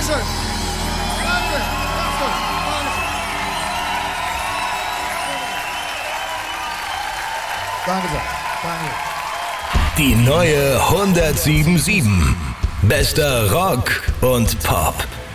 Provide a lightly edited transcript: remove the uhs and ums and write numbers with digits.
Dankeschön. Danke. Danke sehr. Danke. Die neue 107.7. Bester Rock und Pop.